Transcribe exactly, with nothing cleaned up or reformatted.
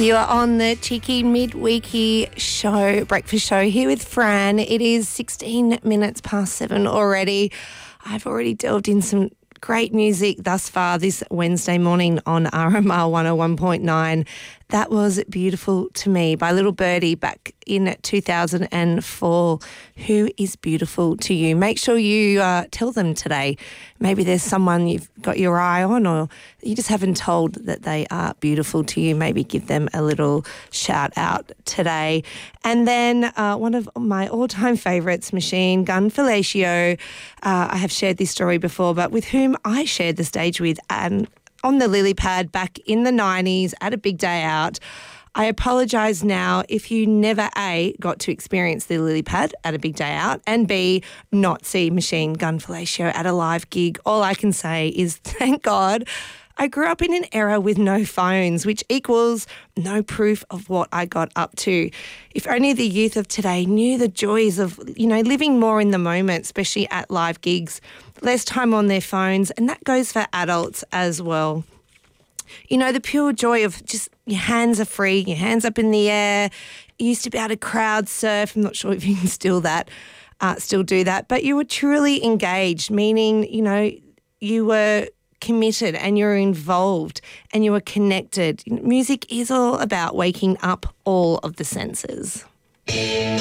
You are on the Cheeky Midweeky Show, breakfast show here with Fran. It is sixteen minutes past seven already. I've already delved in some great music thus far this Wednesday morning on R M R one oh one point nine. That was Beautiful to Me by Little Birdie back in two thousand four. Who is beautiful to you? Make sure you uh, tell them today. Maybe there's someone you've got your eye on or you just haven't told that they are beautiful to you. Maybe give them a little shout out today. And then uh, one of my all-time favourites, Machine Gun Fellatio. Uh, I have shared this story before, but with whom I shared the stage with and on the lily pad back in the nineties at a big day out. I apologise now if you never A, got to experience the lily pad at a big day out, and B, not see Machine Gun Fellatio at a live gig. All I can say is thank God I grew up in an era with no phones, which equals no proof of what I got up to. If only the youth of today knew the joys of, you know, living more in the moment, especially at live gigs, less time on their phones, and that goes for adults as well. You know, the pure joy of just your hands are free, your hands up in the air. You used to be able to crowd surf. I'm not sure if you can still that, uh, still do that, but you were truly engaged, meaning, you know, you were committed and you're involved and you were connected. Music is all about waking up all of the senses.